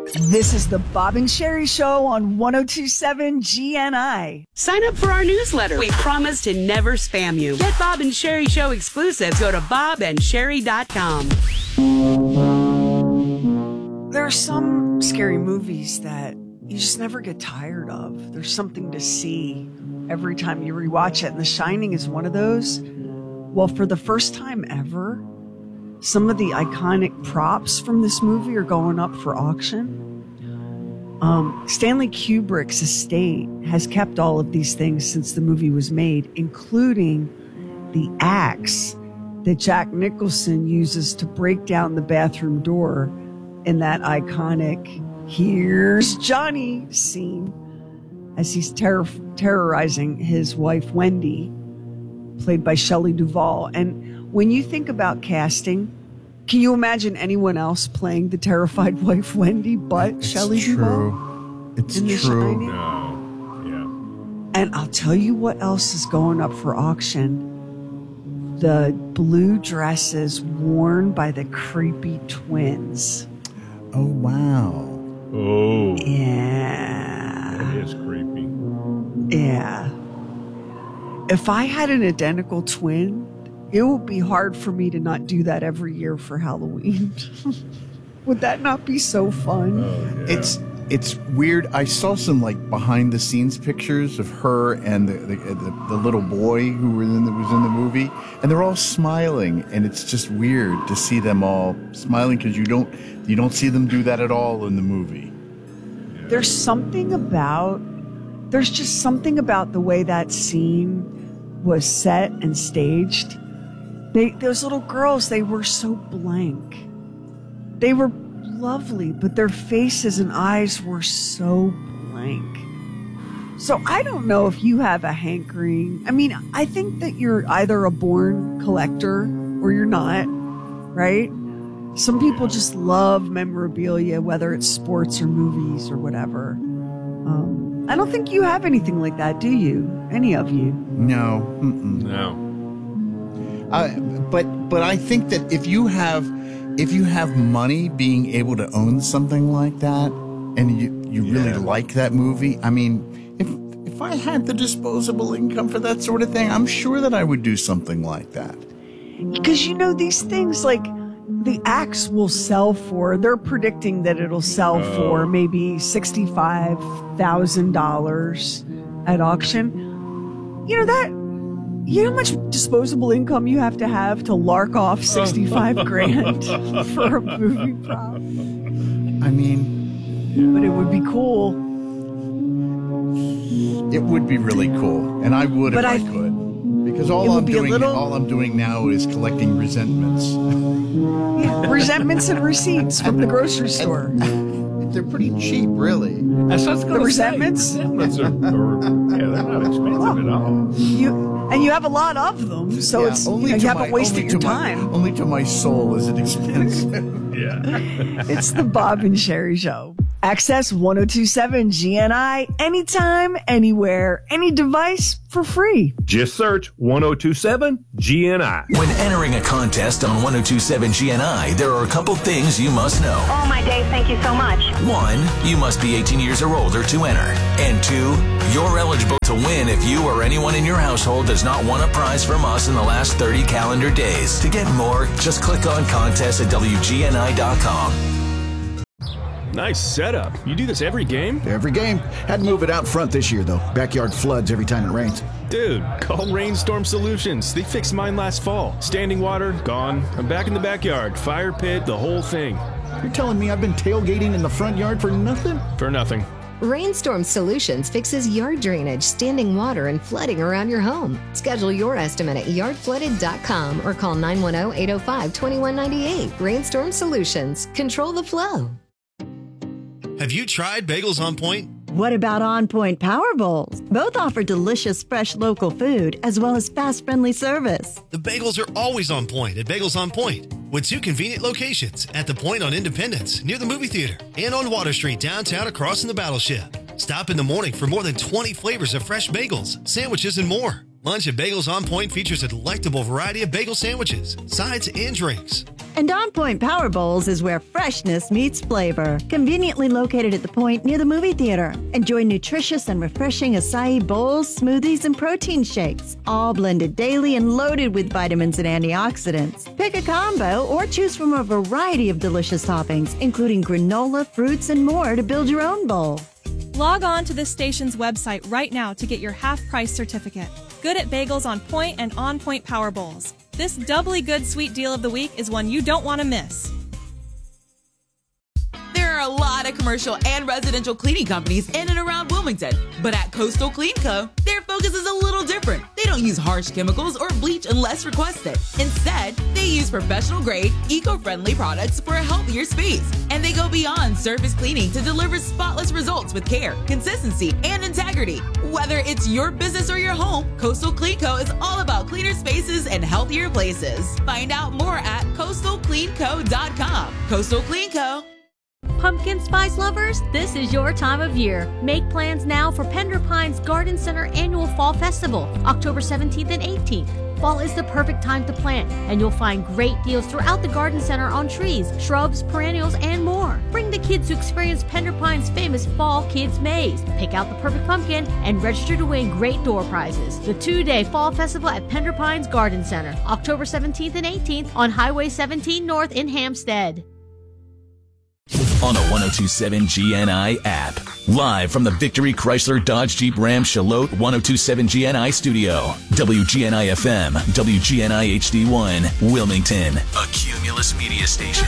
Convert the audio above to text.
This is the Bob and Sherry Show on 102.7 GNI. Sign up for our newsletter. We promise to never spam you. Get Bob and Sherry Show exclusives. Go to bobandsherry.com. There are some scary movies that you just never get tired of. There's something to see every time you rewatch it, and The Shining is one of those. Well, for the first time ever, some of the iconic props from this movie are going up for auction. Stanley Kubrick's estate has kept all of these things since the movie was made, including the axe that Jack Nicholson uses to break down the bathroom door in that iconic "Here's Johnny" scene as he's terrorizing his wife, Wendy, played by Shelley Duvall. And when you think about casting, can you imagine anyone else playing the terrified wife, Wendy, but Shelley Duvall? It's true. And I'll tell you what else is going up for auction. The blue dresses worn by the creepy twins. Oh, wow. Oh. Yeah. It is creepy. Yeah. If I had an identical twin, it would be hard for me to not do that every year for Halloween. Would that not be so fun? Oh, yeah. It's weird. I saw some like behind the scenes pictures of her and the little boy who was in the movie, and they're all smiling, and it's just weird to see them all smiling because you don't see them do that at all in the movie. Yeah. There's just something about the way that scene was set and staged. Those little girls, they were so blank. They were lovely, but their faces and eyes were so blank. So I don't know if you have a hankering. I mean, I think that you're either a born collector or you're not, right? Some people just love memorabilia, whether it's sports or movies or whatever. I don't think you have anything like that, do you? Any of you? No. No. But I think that if you have money, being able to own something like that, and you really like that movie, I mean, if I had the disposable income for that sort of thing, I'm sure that I would do something like that. Because these things, like the axe will sell for, they're predicting that it'll sell for maybe $65,000 at auction. You know how much disposable income you have to lark off 65 grand for a movie prop? I mean, but it would be cool. It would be really cool, and I would if I could. Because all I'm doing now is collecting resentments. Yeah, resentments and receipts from the grocery store. They're pretty cheap, really. The resentments? Resentments are they're not expensive at all. You have a lot of them, so it's you haven't wasted your time. Only to my soul is it expensive. Yeah. It's the Bob and Sherry Show. Access 102.7 GNI anytime, anywhere, any device for free. Just search 102.7 GNI. When entering a contest on 102.7 GNI, there are a couple things you must know. Oh, my Dave, thank you so much. 1, you must be 18 years or older to enter. And 2, you're eligible to win if you or anyone in your household does not won a prize from us in the last 30 calendar days. To get more, just click on contest at WGNI.com. Nice setup. You do this every game? Every game. Had to move it out front this year, though. Backyard floods every time it rains. Dude, call Rainstorm Solutions. They fixed mine last fall. Standing water, gone. I'm back in the backyard. Fire pit, the whole thing. You're telling me I've been tailgating in the front yard for nothing? For nothing. Rainstorm Solutions fixes yard drainage, standing water, and flooding around your home. Schedule your estimate at yardflooded.com or call 910-805-2198. Rainstorm Solutions. Control the flow. Have you tried Bagels on Point? What about On Point Power Bowls? Both offer delicious, fresh local food as well as fast, friendly service. The bagels are always on point at Bagels on Point, with 2 convenient locations at the Point on Independence, near the movie theater, and on Water Street downtown across from the Battleship. Stop in the morning for more than 20 flavors of fresh bagels, sandwiches, and more. Lunch at Bagels on Point features a delectable variety of bagel sandwiches, sides, and drinks. And On Point Power Bowls is where freshness meets flavor. Conveniently located at the Point near the movie theater. Enjoy nutritious and refreshing acai bowls, smoothies, and protein shakes. All blended daily and loaded with vitamins and antioxidants. Pick a combo or choose from a variety of delicious toppings, including granola, fruits, and more to build your own bowl. Log on to this station's website right now to get your half-price certificate. Good at Bagels on Point and On Point Power Bowls. This doubly good sweet deal of the week is one you don't want to miss. There are a lot of commercial and residential cleaning companies in and around Wilmington, but at Coastal Clean Co., their focus is a little different. They don't use harsh chemicals or bleach unless requested. Instead, they use professional-grade, eco-friendly products for a healthier space. And they go beyond surface cleaning to deliver spotless results with care, consistency, and integrity. Whether it's your business or your home, Coastal Clean Co. is all about cleaner spaces and healthier places. Find out more at coastalcleanco.com. Coastal Clean Co. Pumpkin spice lovers, this is your time of year. Make plans now for Pender Pines Garden Center Annual Fall Festival, October 17th and 18th. Fall is the perfect time to plant, and you'll find great deals throughout the garden center on trees, shrubs, perennials, and more. Bring the kids to experience Pender Pines' famous Fall Kids Maze. Pick out the perfect pumpkin and register to win great door prizes. The 2-day Fall Festival at Pender Pines Garden Center, October 17th and 18th on Highway 17 North in Hampstead. On a 1027 GNI app. Live from the Victory Chrysler Dodge Jeep Ram Charlotte 1027 GNI studio. WGNI FM, WGNI HD1, Wilmington. A Cumulus Media Station.